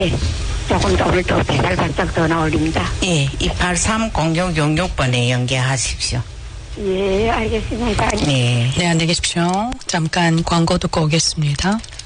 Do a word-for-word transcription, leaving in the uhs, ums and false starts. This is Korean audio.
예, 조금 더 오늘 또 배달 바짝 전화 올립니다. 예, 이팔삼 공육육육 번에 연계하십시오. 예, 알겠습니다. 예. 네, 안녕히 계십시오. 잠깐 광고 듣고 오겠습니다.